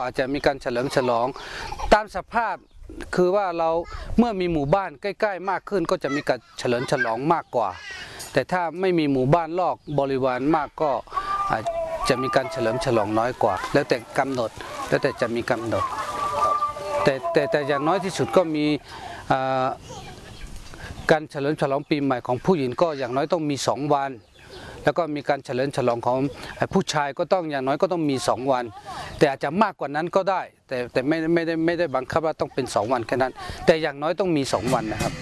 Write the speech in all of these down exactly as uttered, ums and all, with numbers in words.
อาจจะมีการเฉลิมฉลองตามสภาพคือว่าเราเมื่อมีหมู่บ้านใกล้ๆมากขึ้นก็จะมีการเฉลิมฉลองมากกว่าแต่ถ้าไม่มีหมู่บ้านรอบบริวารมากก็อาจจะมีการเฉลิมฉลองน้อยกว่าแล้วแต่กำหนดแล้วแต่จะมีกำหนดแต่แต่แต่อย่างน้อยที่สุดก็มีการเฉลิมฉลองปีใหม่ของผู้หญิงก็อย่างน้อยต้องมีสองวันแล้วก็มีการเฉลิมฉลองของผู้ชายก็ต้องอย่างน้อยก็ต้องมีสองวันแต่อาจจะมากกว่านั้นก็ได้แต่แต่ไม่ไม่ได้ไม่ได้บังคับว่าต้องเป็นสองวันแค่นั้นแต่อย่างน้อยต้องมีสองวันนะครับ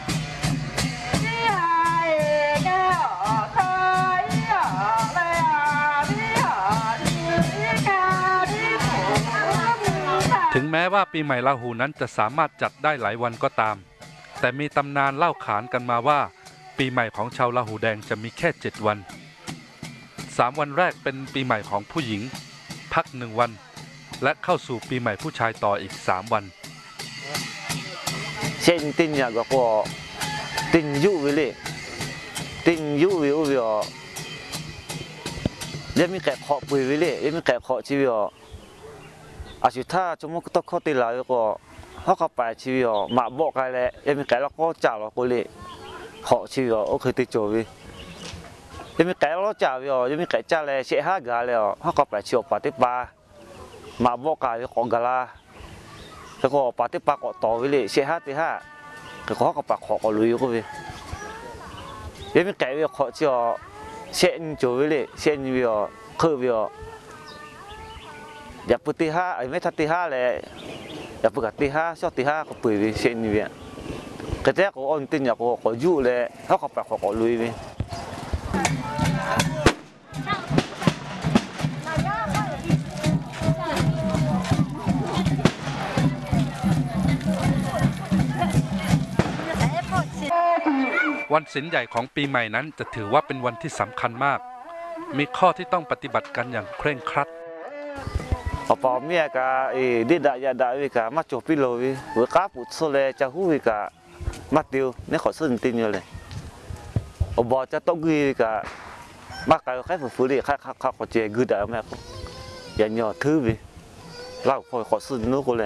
ถึงแม้ว่าปีใหม่ราหูนั้นจะสามารถจัดได้หลายวันก็ตามแต่มีตำนานเล่าขานกันมาว่าปีใหม่ของชาวราหูแดงจะมีแค่เจ็ดวันสามวันแรกเป็นปีใหม่ของผู้หญิงพักหนึ่งวันและเข้าสู่ปีใหม่ผู้ชายต่ออีกสามวันเช่นตินยาก็ก็ตินยุวิเลตินยุวิววิอยังมีแก่ขอปุยวิเลยังมีแก่ขอชีวิตอาชีพถ้าสมมติต้องเข้าตีลายก็เขาเข้าไปชีวิตมาบอกกันแล้วยังมีแก่แล้วก็จ่าเราก็เลยขอชีวิตโอเคติดจวิยังมีแก่เราจ่าวิยังมีแก่จ่าเลยเสียห้ากาแล้วเขาเข้าไปชีวิตปฏิบัติมาบอกกันของกาลาแล้วก็ปฏิบัติก็ต่อวิเลยเสียห้าตีห้าก็เขาเข้าไปขอก็ลุยก็วิยังมีแก่วิขอชีวิตเสียนจวิเลยเสียนวิคือวิอย่าพูดตีห้าไอ้ไม่ทัดตีห้าเลยอย่าพูดกับตีห้าชอบตีห้าก็ปืนเช่นนี้ก็แท้ก็อ่อนตินอยากก็ยุ่เลยเขาก็ไปขอก็ลุยไปวันศีลใหญ่ของปีใหม่นั้นจะถือว่าเป็นวันที่สำคัญมากมีข้อที่ต้องปฏิบัติกันอย่างเคร่งครัดพอเมียก็ดีดายาดาวิกามาจบพิโลวิเวก้าปุตโซเลจะหูวิกามาติวนี่ขอสื่อตินอยู่เลยอบอจะต้องกีวิกามากายแค่ฝืนฝืนดิแค่ข้าข้าขอเจกุดาแม่ก็อย่าหย่อทื่อวิเล่าพอขอสื่อนู้ก็เลย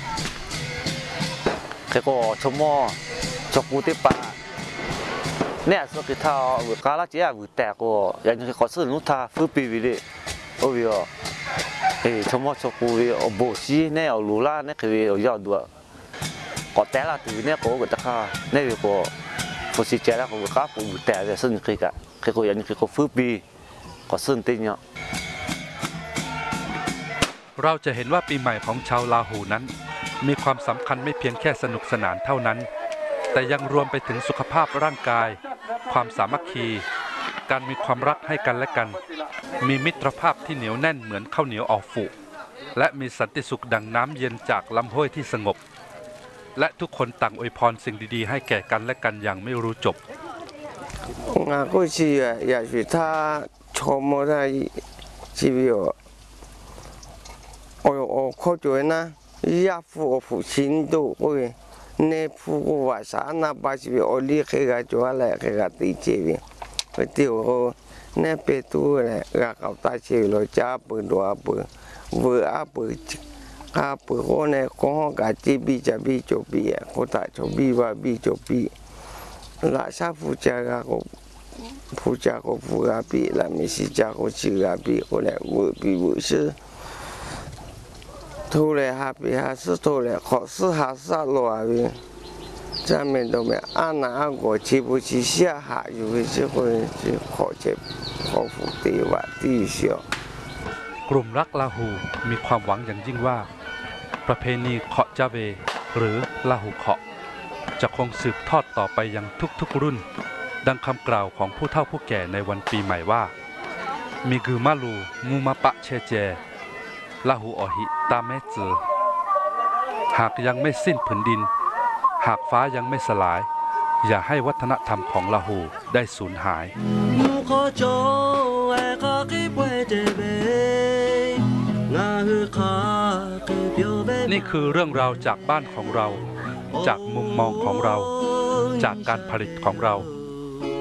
แค่ก็ชมอชกูติปาเนี่ยสุกิท่าเวก้าละเจ้าวิแต่ก็อย่างนี้ขอสื่อนู้ท่าฟื้นปีวิดิโอ้ยเฮ้ยชมว่าชกูวิโอโบชีเนี่ยเอาลูล่าเนี่ยคือเอายอดด้วยก็แต่ละตัวเนี่ยก็ก็จะข้าเนี่ยก็ฟุตซิเจแล้วก็ก็ปูแต่เนี่ยซึ่งคือก็คือก็อย่างนี้คือก็ฟื้นปีก็ซึ่งติงเนาะเราจะเห็นว่าปีใหม่ของชาวราหูนั้นมีความสำคัญไม่เพียงแค่สนุกสนานเท่านั้นแต่ยังรวมไปถึงสุขภาพร่างกายความสามัคคีการมีความรักให้กันและกันมีมิตรภาพที่เหนียวแน่นเหมือนข้าวเหนียวออกฝูและมีสันติสุขดังน้ำเย็นจากลำห้วยที่สงบและทุกคนต่างอวยพรสิ่งดีๆให้แก่กันและกันอย่างไม่รู้จบงานก็ชีอ่ะอยากให้ท่าชมมาได้ชีวิตโอ้โอ้เข้าใจนะอยากฟูฟูชินดูโอ้ยในฟูว่าสารนาบาชีวิตโอลีเคกาจัวอะไรเคกาตีชีวิตไปเที่ยวเนี่ยไปตัวเนี่ยก็เขาตาเชี่ยวเราจ้าปืนตัวปืนเวออาปืนอาปืนคนเนี่ยคนก็จีบีจะบีจบีอ่ะคนตาจบีว่าบีจบีราชาผู้จาก็ผู้จาก็ผู้อาบีละมิสิจาก็ชิอาบีคนเนี่ยเวอบีเวอชื่อทุเรศฮาบีฮาสุทุเรศขอสุฮาซาโลอาบี下面都没安那安国去不去下下有一些会去考察考古地瓦地小กลุ่มรักลาหูมีความหวังอย่างยิ่งว่าประเพณีเคาะจาเวหรือลาหูเคาะจะคงสืบทอดต่อไปยังทุกๆรุ่นดังคำกล่าวของผู้เฒ่าผู้แก่ในวันปีใหม่ว่ามีกือมาลูมูมาปะเชเจลาหูอหิตาเมจือหากยังไม่สิ้นผืนดินหากฟ้ายังไม่สลายอย่าให้วัฒนธรรมของลาหูได้สูญหายนี่คือเรื่องราวจากบ้านของเราจากมุมมองของเราจากการผลิตของเรา